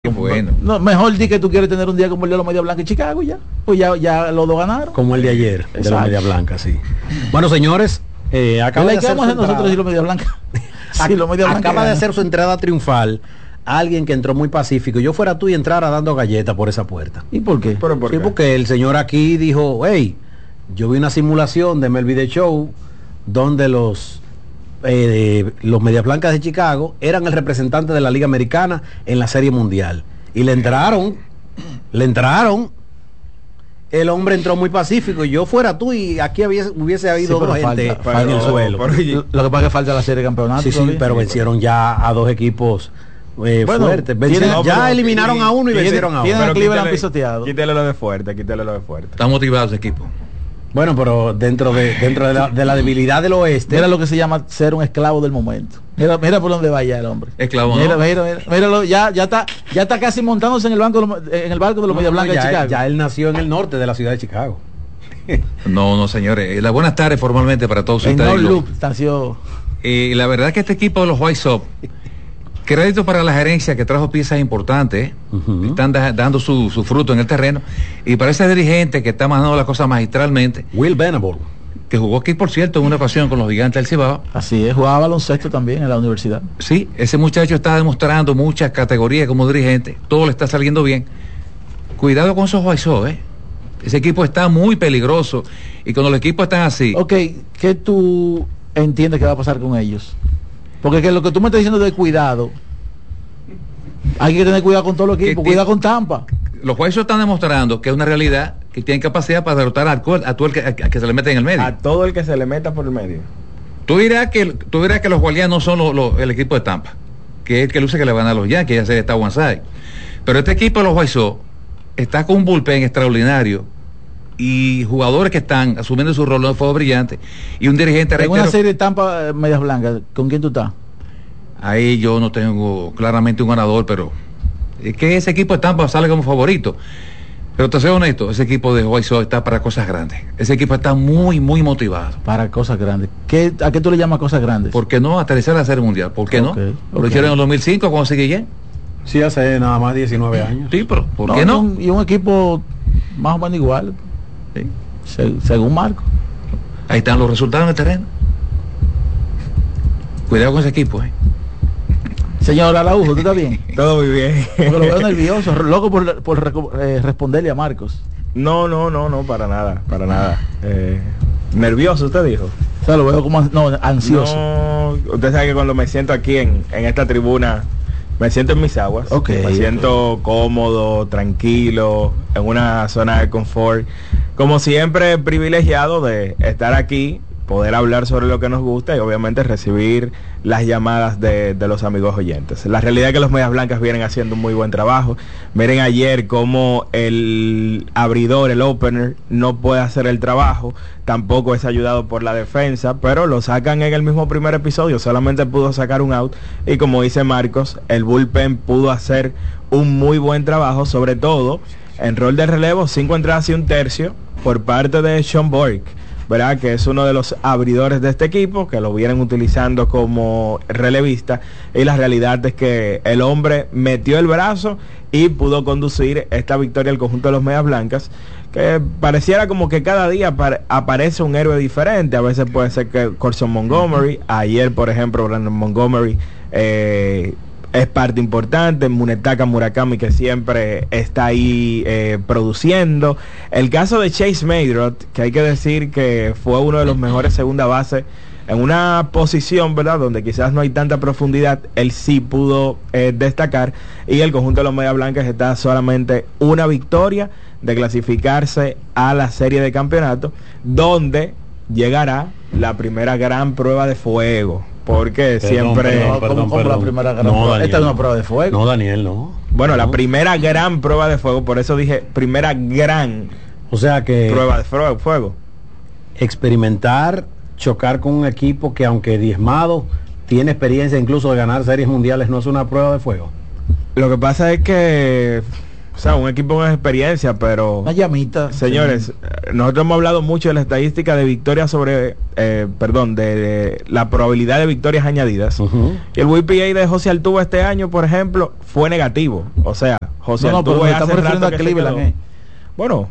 Bueno. No, mejor di que tú quieres tener un día como el de los Media Blanca en Chicago, ya. Pues ya los dos ganaron. Como el de ayer, Exacto. de los Media Blanca, sí. Bueno, señores, acaba de hacer vamos a hacer nosotros y los Media Blanca. Sí, los Media Blanca acaba de ganan. hacer su entrada triunfal alguien que entró muy pacífico. Yo fuera tú y entrara dando galletas por esa puerta. ¿Y por qué? ¿Pero por qué? Porque el señor aquí dijo, hey, yo vi una simulación de Melvin The Show donde los Medias Blancas de Chicago eran el representante de la Liga Americana en la Serie Mundial. Y le entraron. El hombre entró muy pacífico. Yo fuera tú y aquí hubiese habido dos gente en el suelo. Lo que pasa es que falta la serie de campeonato. Sí, pero vencieron ya a dos equipos fuertes. Eliminaron a uno y vencieron a otro. Cleveland pisoteado. Quítale lo de fuerte. Está motivado ese equipo. Bueno, pero dentro de la debilidad del oeste. Mira lo que se llama ser un esclavo del momento. Mira por dónde va ya el hombre. Esclavo. Míralo, ya está casi montándose en el barco de los Media Blancas de Chicago. Ya él nació en el norte de la ciudad de Chicago. No, señores. Las buenas tardes formalmente para todos en ustedes. Loop nació. La verdad es que este equipo de los White Sox, crédito para la gerencia que trajo piezas importantes, están dando su fruto en el terreno, y para ese dirigente que está manejando las cosas magistralmente, Will Venable, que jugó aquí por cierto en una ocasión con los Gigantes del Cibao. Así es, jugaba baloncesto también en la universidad. Sí, ese muchacho está demostrando muchas categorías como dirigente, todo le está saliendo bien. Cuidado con esos White Sox, ese equipo está muy peligroso, y cuando los equipos están así. Ok, ¿qué tú entiendes que va a pasar con ellos? Porque lo que tú me estás diciendo de cuidado, hay que tener cuidado con todos los equipos, cuidado con Tampa. Los White Sox están demostrando que es una realidad, que tienen capacidad para derrotar a todo el que se le mete en el medio. A todo el que se le meta por el medio. Tú dirás que los Guardianes no son el equipo de Tampa, que es el que luce que le van a los Yankees, ya se está one-side. Pero este equipo de los White Sox está con un bullpen extraordinario y jugadores que están asumiendo su rol de fuego brillante y un dirigente. En una serie de Tampa Medias Blancas, ¿con quién tú estás? Ahí yo no tengo claramente un ganador, pero es que ese equipo de Tampa sale como favorito. Pero te soy honesto, ese equipo de White Sox está para cosas grandes. Ese equipo está muy, muy motivado. Para cosas grandes. ¿A qué tú le llamas cosas grandes? ¿Por qué no aterrizar a la Serie Mundial? ¿Por qué no? Lo hicieron en el 2005 cuando sigue bien. Sí, hace nada más 19 años. Sí, pero ¿por qué no? Y un equipo más o menos igual. Sí. Según Marco. Ahí están los resultados en el terreno. Cuidado con ese equipo, Señor Araujo, ¿tú estás bien? Todo muy bien. Porque lo veo nervioso, loco por responderle a Marcos. No, para nada. Nervioso, usted dijo. O sea, lo veo como ansioso. No, usted sabe que cuando me siento aquí en esta tribuna, me siento en mis aguas. Me siento cómodo, tranquilo, en una zona de confort. Como siempre, privilegiado de estar aquí, poder hablar sobre lo que nos gusta y obviamente recibir las llamadas de los amigos oyentes. La realidad es que los Medias Blancas vienen haciendo un muy buen trabajo. Miren ayer cómo el abridor, el opener, no puede hacer el trabajo, tampoco es ayudado por la defensa, pero lo sacan en el mismo primer episodio, solamente pudo sacar un out, y como dice Marcos, el bullpen pudo hacer un muy buen trabajo, sobre todo en rol de relevo, 5 entradas y un tercio por parte de Sean Bork, ¿verdad? Que es uno de los abridores de este equipo, que lo vienen utilizando como relevista, y la realidad es que el hombre metió el brazo y pudo conducir esta victoria al conjunto de los Medias Blancas, que pareciera como que cada día aparece un héroe diferente. A veces puede ser que Corson Montgomery, ayer por ejemplo Brandon Montgomery es parte importante, Munetaka Murakami, que siempre está ahí produciendo. El caso de Chase Mayrod, que hay que decir que fue uno de los mejores segunda base en una posición, ¿verdad?, donde quizás no hay tanta profundidad, él sí pudo destacar, y el conjunto de los Medias Blancas está solamente una victoria de clasificarse a la serie de campeonato, donde llegará la primera gran prueba de fuego. Porque siempre... ¿Cómo la primera gran prueba? Daniel, esta es una prueba de fuego. No, Daniel, no. Bueno, la primera gran prueba de fuego, por eso dije primera gran prueba de fuego. Experimentar, chocar con un equipo que aunque diezmado, tiene experiencia incluso de ganar series mundiales, no es una prueba de fuego. Lo que pasa es que sea, un equipo con experiencia, pero... Una llamita. Señores, nosotros hemos hablado mucho de la estadística de victorias sobre... de la probabilidad de victorias añadidas. Y el WPA de José Altuve este año, por ejemplo, fue negativo. O sea, José Altuve estamos refiriendo a Cleveland. Bueno,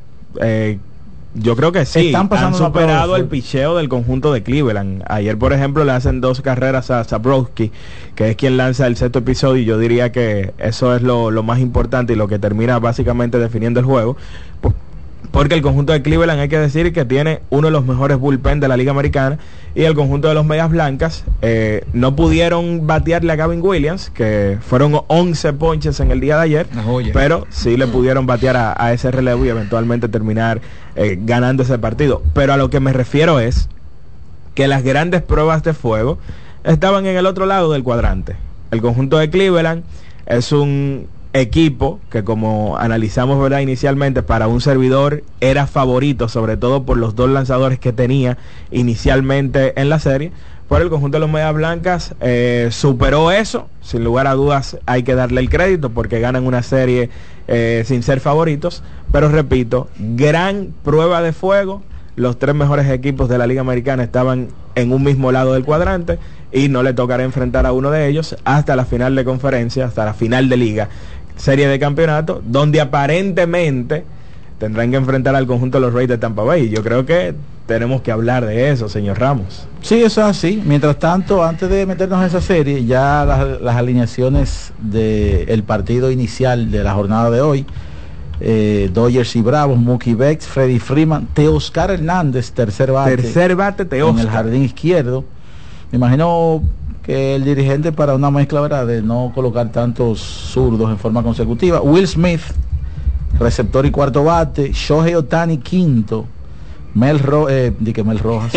yo creo que sí. Han superado el picheo del conjunto de Cleveland. Ayer, por ejemplo, le hacen 2 carreras a Zabrowski, que es quien lanza el 6º episodio, y yo diría que eso es lo más importante y lo que termina básicamente definiendo el juego. Porque el conjunto de Cleveland, hay que decir que tiene uno de los mejores bullpen de la Liga Americana, y el conjunto de los Medias Blancas no pudieron batearle a Gavin Williams, que fueron 11 ponches en el día de ayer, pero sí le pudieron batear a ese relevo y eventualmente terminar ganando ese partido. Pero a lo que me refiero es que las grandes pruebas de fuego estaban en el otro lado del cuadrante. El conjunto de Cleveland es un equipo que, como analizamos, ¿verdad?, inicialmente, para un servidor era favorito, sobre todo por los 2 lanzadores que tenía inicialmente en la serie. Pero el conjunto de los Medias Blancas superó eso, sin lugar a dudas hay que darle el crédito porque ganan una serie sin ser favoritos, pero repito, gran prueba de fuego. Los 3 mejores equipos de la Liga Americana estaban en un mismo lado del cuadrante y no le tocará enfrentar a uno de ellos hasta la final de conferencia, hasta la final de liga, serie de campeonato, donde aparentemente tendrán que enfrentar al conjunto de los Rays de Tampa Bay. Yo creo que tenemos que hablar de eso, señor Ramos. Sí, eso es así. Mientras tanto, antes de meternos en esa serie, ya las alineaciones del partido inicial de la jornada de hoy: Dodgers y Bravos, Mookie Betts, Freddie Freeman, Teoscar Hernández, tercer bate Teoscar en el jardín izquierdo. Me imagino que el dirigente, para una mezcla, ¿verdad?, de no colocar tantos zurdos en forma consecutiva. Will Smith, receptor y cuarto bate. Shohei Ohtani, quinto. Miguel Rojas,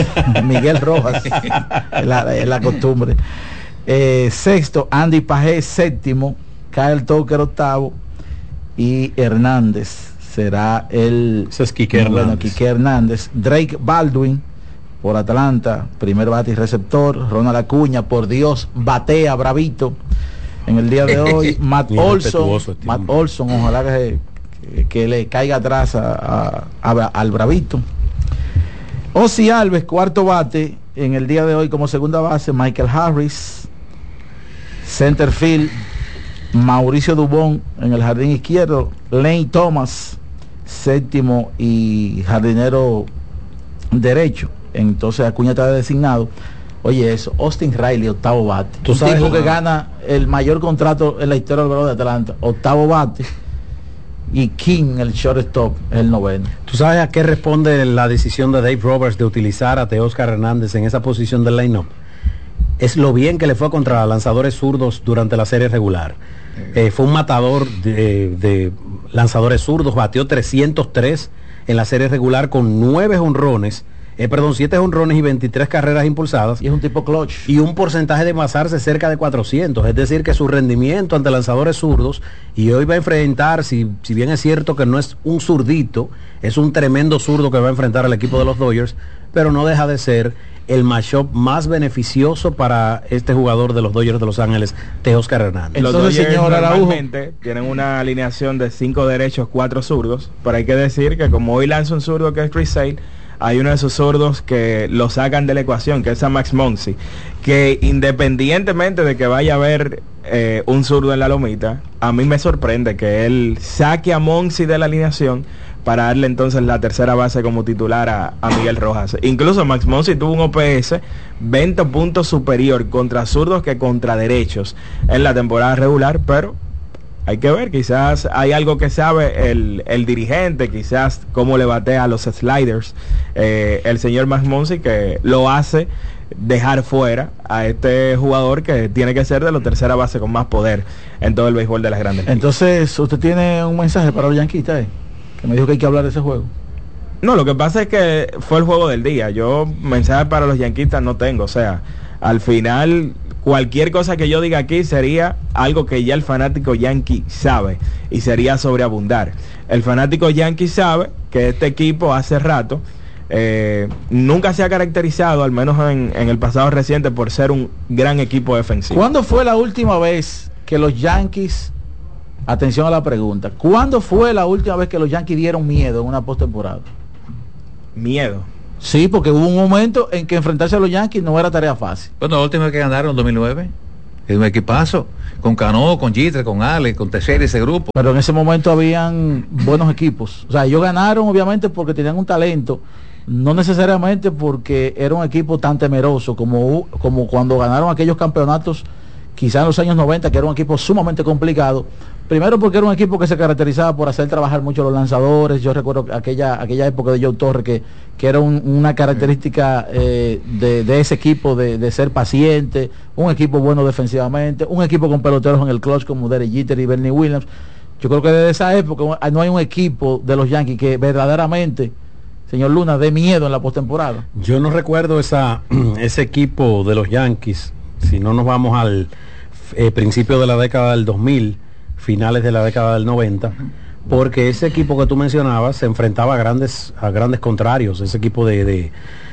es la costumbre. Sexto, Andy Pajé, séptimo. Kyle Tucker, octavo. Y Hernández será el... Ese es Quique Hernández. Quique Hernández. Drake Baldwin por Atlanta, primer bate y receptor. Ronald Acuña, por Dios, batea bravito en el día de hoy. Matt Olson, ojalá que le caiga atrás al bravito. Ozzy Alves, cuarto bate en el día de hoy como segunda base. Michael Harris, center field, Mauricio Dubón en el jardín izquierdo. Lane Thomas, séptimo y jardinero derecho. Entonces Acuña está designado. Oye, eso, Austin Riley, octavo bate. ¿Tú sabes tipo que gana el mayor contrato en la historia del Bravos de Atlanta, octavo bate. Y King, el shortstop, es el noveno. ¿Tú sabes a qué responde la decisión de Dave Roberts de utilizar a Teoscar Hernández en esa posición del line-up? Es lo bien que le fue contra lanzadores zurdos durante la serie regular. Fue un matador de lanzadores zurdos, bateó 303 en la serie regular con 7 jonrones y 23 carreras impulsadas. Y es un tipo clutch. Y un porcentaje de envasarse cerca de 400. Es decir, que su rendimiento ante lanzadores zurdos, y hoy va a enfrentar, si bien es cierto que no es un zurdito, es un tremendo zurdo que va a enfrentar al equipo de los Dodgers, pero no deja de ser el matchup más beneficioso para este jugador de los Dodgers de Los Ángeles, Teoscar Hernández. Los Dodgers normalmente tienen una alineación de 5 derechos, 4 zurdos, pero hay que decir que como hoy lanza un zurdo que es Chris Sale, hay uno de esos zurdos que lo sacan de la ecuación, que es a Max Muncy, que independientemente de que vaya a haber un zurdo en la lomita, a mí me sorprende que él saque a Muncy de la alineación para darle entonces la tercera base como titular a Miguel Rojas. Incluso Max Muncy tuvo un OPS 20 puntos superior contra zurdos que contra derechos en la temporada regular, pero hay que ver, quizás hay algo que sabe el dirigente, quizás cómo le batea a los sliders el señor Max Muncy, que lo hace dejar fuera a este jugador que tiene que ser de la tercera base con más poder en todo el béisbol de las grandes ligas. Entonces, ¿usted tiene un mensaje para los yanquistas? Que me dijo que hay que hablar de ese juego. No, lo que pasa es que fue el juego del día. Yo mensaje para los yanquistas no tengo, o sea, al final cualquier cosa que yo diga aquí sería algo que ya el fanático yankee sabe y sería sobreabundar. El fanático yankee sabe que este equipo hace rato nunca se ha caracterizado, al menos en el pasado reciente, por ser un gran equipo defensivo. ¿Cuándo fue la última vez que los Yankees atención a la pregunta. ¿Cuándo fue la última vez que los Yankees dieron miedo en una postemporada? Miedo. Sí, porque hubo un momento en que enfrentarse a los Yankees no era tarea fácil. Bueno, la última vez que ganaron en 2009, es un equipazo, con Cano, con Jeter, con Ale, con Teixeira, ese grupo. Pero en ese momento habían buenos equipos. O sea, ellos ganaron obviamente porque tenían un talento, no necesariamente porque era un equipo tan temeroso como cuando ganaron aquellos campeonatos, quizás en los años 90, que era un equipo sumamente complicado. Primero porque era un equipo que se caracterizaba por hacer trabajar mucho los lanzadores. Yo recuerdo aquella época de Joe Torre que era una característica de ese equipo de ser paciente, un equipo bueno defensivamente, un equipo con peloteros en el clutch como Derek Jeter y Bernie Williams. Yo creo que desde esa época no hay un equipo de los Yankees que verdaderamente, señor Luna, dé miedo en la postemporada. Yo no recuerdo ese equipo de los Yankees, si no nos vamos al principio de la década del 2000, finales de la década del 90, porque ese equipo que tú mencionabas se enfrentaba a grandes contrarios, ese equipo del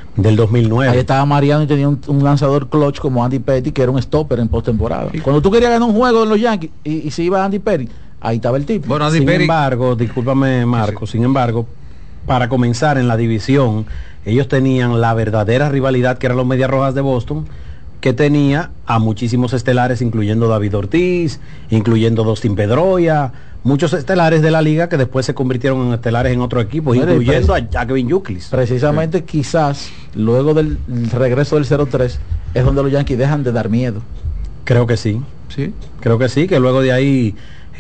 2009. Ahí estaba Mariano y tenía un lanzador clutch como Andy Petty, que era un stopper en postemporada. Cuando tú querías ganar un juego en los Yankees y se iba Andy Petty, ahí estaba el tipo. Bueno, sin embargo, discúlpame Marco, sin embargo, para comenzar en la división, ellos tenían la verdadera rivalidad que eran los Medias Rojas de Boston, que tenía a muchísimos estelares, incluyendo David Ortiz, incluyendo Dustin Pedroia, muchos estelares de la liga que después se convirtieron en estelares en otro equipo, incluyendo a Kevin Youkilis. Precisamente quizás luego del regreso del 0-3 es donde los Yankees dejan de dar miedo. Creo que sí, creo que sí, que luego de ahí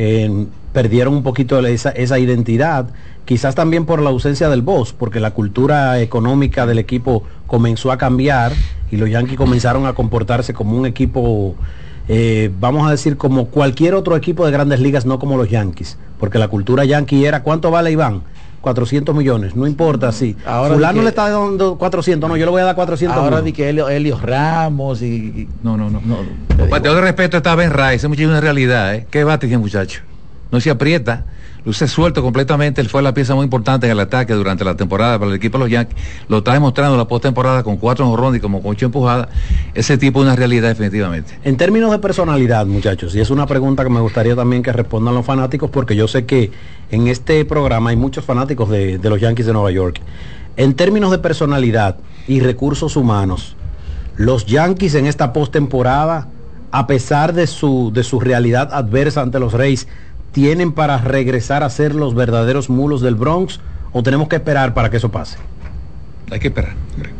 perdieron un poquito esa identidad, quizás también por la ausencia del boss, porque la cultura económica del equipo comenzó a cambiar y los Yankees comenzaron a comportarse como un equipo, vamos a decir, como cualquier otro equipo de grandes ligas, no como los Yankees, porque la cultura Yankee era, ¿cuánto vale Iván? 400 millones, no importa, sí. Ahora fulano le está dando 400, no, yo le voy a dar 400 ahora di que Helios Ramos y no. Pues de respeto está Ben Rice, ese muchacho es una realidad, ¿Qué bate ese muchacho? No se aprieta, luce suelto completamente. Él fue la pieza muy importante en el ataque durante la temporada para el equipo de los Yankees. Lo está demostrando en la postemporada con 4 jonrones y como con 8 empujadas. Ese tipo es una realidad definitivamente. En términos de personalidad, muchachos, y es una pregunta que me gustaría también que respondan los fanáticos, porque yo sé que en este programa hay muchos fanáticos de los Yankees de Nueva York. En términos de personalidad y recursos humanos, los Yankees en esta postemporada, a pesar de su realidad adversa ante los Rays, ¿tienen para regresar a ser los verdaderos mulos del Bronx o tenemos que esperar para que eso pase? Hay que esperar.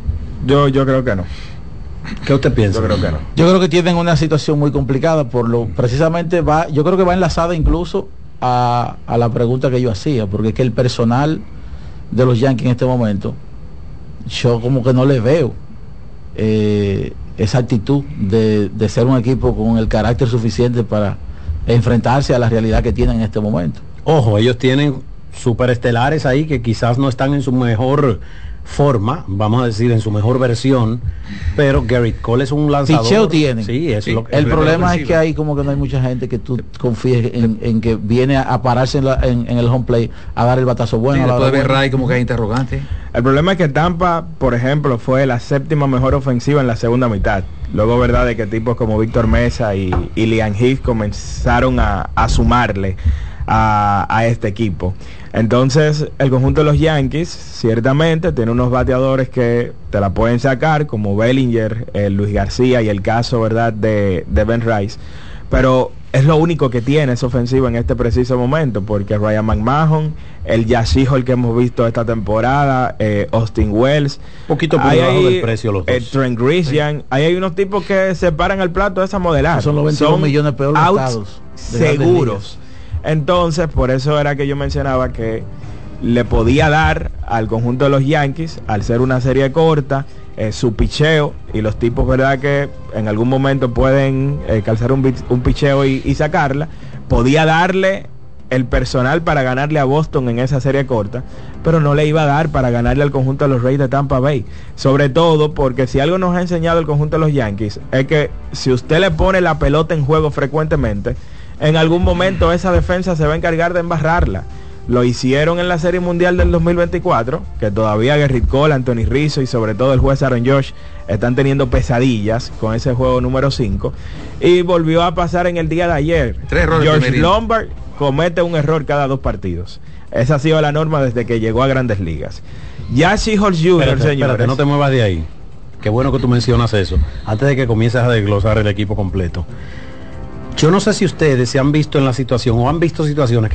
Yo creo que no. ¿Qué usted piensa? Yo creo que no. Yo creo que tienen una situación muy complicada precisamente yo creo que va enlazada incluso a la pregunta que yo hacía, porque es que el personal de los Yankees en este momento, yo como que no le veo esa actitud de ser un equipo con el carácter suficiente para enfrentarse a la realidad que tienen en este momento. Ojo, ellos tienen superestelares ahí que quizás no están en su mejor forma, vamos a decir en su mejor versión, pero Garrett Cole es un lanzador. Picheo tienen. Sí, es lo que el problema es que hay como que no hay mucha gente que tú confíes en que viene a pararse en el home plate a dar el batazo bueno. Sí, después de Ray como que hay interrogante. El problema es que Tampa, por ejemplo, fue la 7ª mejor ofensiva en la segunda mitad. Luego, verdad, de que tipos como Víctor Mesa y Liam Hicks comenzaron a sumarle a este equipo. Entonces, el conjunto de los Yankees ciertamente tiene unos bateadores que te la pueden sacar, como Bellinger, Luis García y el caso, verdad, de Ben Rice. Pero es lo único que tiene esa ofensiva en este preciso momento, porque Ryan McMahon, el Yashijo, que hemos visto esta temporada, Austin Wells, poquito por debajo del precio los dos. Trent Grisham, sí. Ahí hay unos tipos que se paran al plato de esa modelada. Son los 22 millones peor gastados. Seguros. Entonces, por eso era que yo mencionaba que le podía dar al conjunto de los Yankees, al ser una serie corta, su picheo, y los tipos, verdad, que en algún momento pueden calzar un picheo y sacarla, podía darle el personal para ganarle a Boston en esa serie corta, pero no le iba a dar para ganarle al conjunto de los Rays de Tampa Bay. Sobre todo porque si algo nos ha enseñado el conjunto de los Yankees, es que si usted le pone la pelota en juego frecuentemente, en algún momento esa defensa se va a encargar de embarrarla. Lo hicieron en la Serie Mundial del 2024, que todavía Gerrit Cole, Anthony Rizzo y sobre todo el juez Aaron Josh están teniendo pesadillas con ese juego número 5. Y volvió a pasar en el día de ayer. George Lombard comete un error cada 2 partidos. Esa ha sido la norma desde que llegó a Grandes Ligas. Ya Pujols Jr., espérate, no te muevas de ahí. Qué bueno que tú mencionas eso. Antes de que comiences a desglosar el equipo completo. Yo no sé si ustedes se han visto en la situación o han visto situaciones